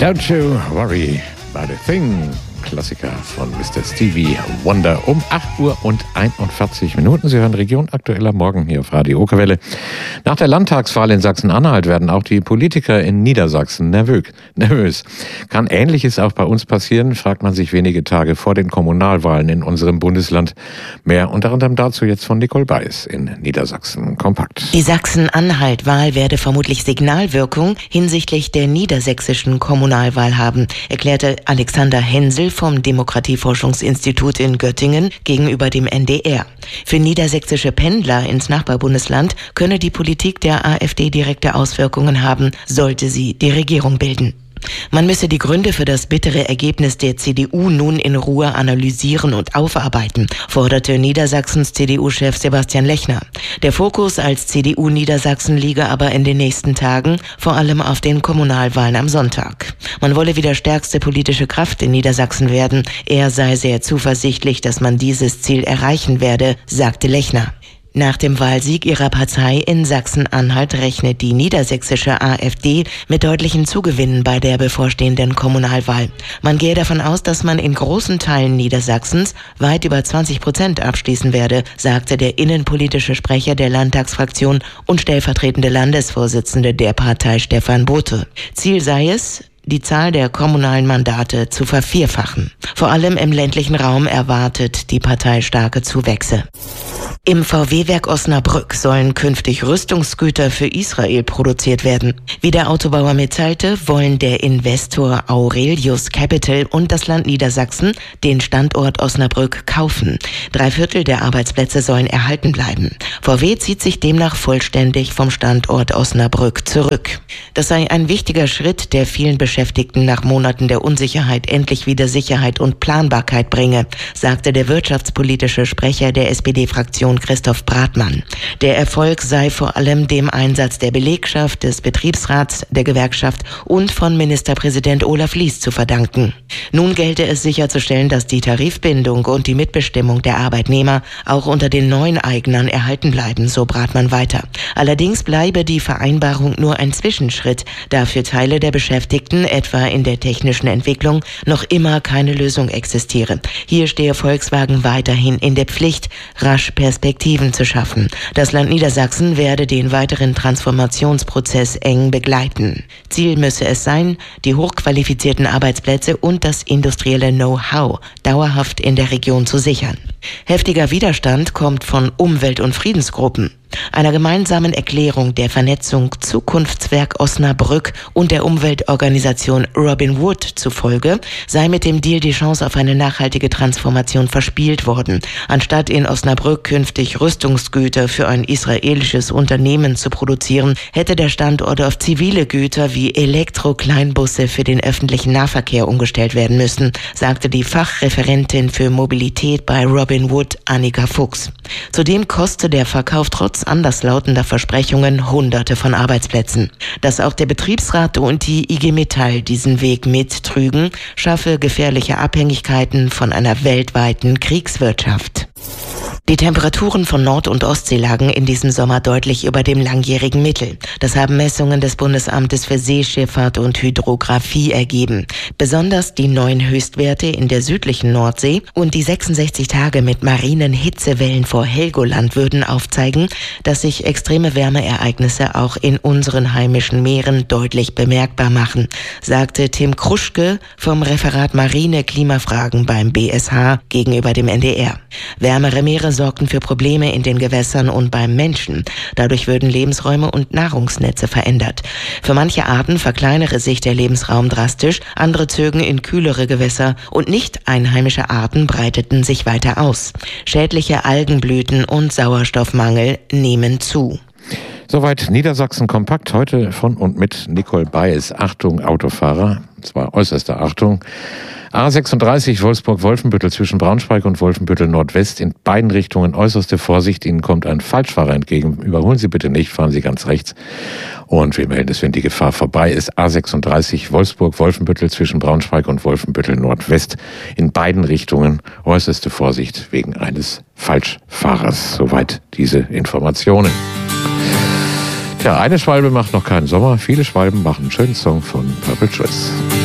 Don't you worry about a thing. Klassiker von Mr. Stevie Wonder um 8:41 Uhr. Sie hören Region Aktueller Morgen hier auf Radio Okerwelle. Nach der Landtagswahl in Sachsen-Anhalt werden auch die Politiker in Niedersachsen nervös. Kann Ähnliches auch bei uns passieren, fragt man sich wenige Tage vor den Kommunalwahlen in unserem Bundesland. Mehr unter anderem dazu jetzt von Nicole Beis in Niedersachsen kompakt. Die Sachsen-Anhalt-Wahl werde vermutlich Signalwirkung hinsichtlich der niedersächsischen Kommunalwahl haben, erklärte Alexander Hensel vom Demokratieforschungsinstitut in Göttingen gegenüber dem NDR. Für niedersächsische Pendler ins Nachbarbundesland könne die Politik der AfD direkte Auswirkungen haben, sollte sie die Regierung bilden. Man müsse die Gründe für das bittere Ergebnis der CDU nun in Ruhe analysieren und aufarbeiten, forderte Niedersachsens CDU-Chef Sebastian Lechner. Der Fokus als CDU Niedersachsen liege aber in den nächsten Tagen vor allem auf den Kommunalwahlen am Sonntag. Man wolle wieder stärkste politische Kraft in Niedersachsen werden. Er sei sehr zuversichtlich, dass man dieses Ziel erreichen werde, sagte Lechner. Nach dem Wahlsieg ihrer Partei in Sachsen-Anhalt rechnet die niedersächsische AfD mit deutlichen Zugewinnen bei der bevorstehenden Kommunalwahl. Man gehe davon aus, dass man in großen Teilen Niedersachsens weit über 20% abschließen werde, sagte der innenpolitische Sprecher der Landtagsfraktion und stellvertretende Landesvorsitzende der Partei Stefan Bothe. Ziel sei es, die Zahl der kommunalen Mandate zu vervierfachen. Vor allem im ländlichen Raum erwartet die Partei starke Zuwächse. Im VW-Werk Osnabrück sollen künftig Rüstungsgüter für Israel produziert werden. Wie der Autobauer mitteilte, wollen der Investor Aurelius Capital und das Land Niedersachsen den Standort Osnabrück kaufen. 3/4 der Arbeitsplätze sollen erhalten bleiben. VW zieht sich demnach vollständig vom Standort Osnabrück zurück. Das sei ein wichtiger Schritt, der vielen Beschäftigten nach Monaten der Unsicherheit endlich wieder Sicherheit und Planbarkeit bringe, sagte der wirtschaftspolitische Sprecher der SPD-Fraktion Christoph Bratmann. Der Erfolg sei vor allem dem Einsatz der Belegschaft, des Betriebsrats, der Gewerkschaft und von Ministerpräsident Olaf Lies zu verdanken. Nun gelte es sicherzustellen, dass die Tarifbindung und die Mitbestimmung der Arbeitnehmer auch unter den neuen Eignern erhalten bleiben, so Bratmann weiter. Allerdings bleibe die Vereinbarung nur ein Zwischenschritt, da für Teile der Beschäftigten, etwa in der technischen Entwicklung, noch immer keine Lösung existiere. Hier stehe Volkswagen weiterhin in der Pflicht, rasch Perspektiven zu schaffen. Das Land Niedersachsen werde den weiteren Transformationsprozess eng begleiten. Ziel müsse es sein, die hochqualifizierten Arbeitsplätze und das industrielle Know-how dauerhaft in der Region zu sichern. Heftiger Widerstand kommt von Umwelt- und Friedensgruppen. Einer gemeinsamen Erklärung der Vernetzung Zukunftswerk Osnabrück und der Umweltorganisation Robin Wood zufolge sei mit dem Deal die Chance auf eine nachhaltige Transformation verspielt worden. Anstatt in Osnabrück künftig Rüstungsgüter für ein israelisches Unternehmen zu produzieren, hätte der Standort auf zivile Güter wie Elektro-Kleinbusse für den öffentlichen Nahverkehr umgestellt werden müssen, sagte die Fachreferentin für Mobilität bei Robin Wood, Annika Fuchs. Zudem koste der Verkauf trotz anderslautender Versprechungen Hunderte von Arbeitsplätzen. Dass auch der Betriebsrat und die IG Metall diesen Weg mittrügen, schaffe gefährliche Abhängigkeiten von einer weltweiten Kriegswirtschaft. Die Temperaturen von Nord- und Ostsee lagen in diesem Sommer deutlich über dem langjährigen Mittel. Das haben Messungen des Bundesamtes für Seeschifffahrt und Hydrographie ergeben. Besonders die neuen Höchstwerte in der südlichen Nordsee und die 66 Tage mit marinen Hitzewellen vor Helgoland würden aufzeigen, dass sich extreme Wärmeereignisse auch in unseren heimischen Meeren deutlich bemerkbar machen, sagte Tim Kruschke vom Referat Marine Klimafragen beim BSH gegenüber dem NDR. Wärmere Meere sorgten für Probleme in den Gewässern und beim Menschen. Dadurch würden Lebensräume und Nahrungsnetze verändert. Für manche Arten verkleinere sich der Lebensraum drastisch, andere zögen in kühlere Gewässer und nicht einheimische Arten breiteten sich weiter aus. Schädliche Algenblüten und Sauerstoffmangel nehmen zu. Soweit Niedersachsen kompakt, heute von und mit Nicole Beis. Achtung Autofahrer, und zwar äußerste Achtung. A36 Wolfsburg-Wolfenbüttel zwischen Braunschweig und Wolfenbüttel Nordwest in beiden Richtungen äußerste Vorsicht. Ihnen kommt ein Falschfahrer entgegen. Überholen Sie bitte nicht, fahren Sie ganz rechts. Und wir melden es, wenn die Gefahr vorbei ist. A36 Wolfsburg-Wolfenbüttel zwischen Braunschweig und Wolfenbüttel Nordwest in beiden Richtungen äußerste Vorsicht wegen eines Falschfahrers. Soweit diese Informationen. Tja, eine Schwalbe macht noch keinen Sommer. Viele Schwalben machen einen schönen Song von Purple Dress.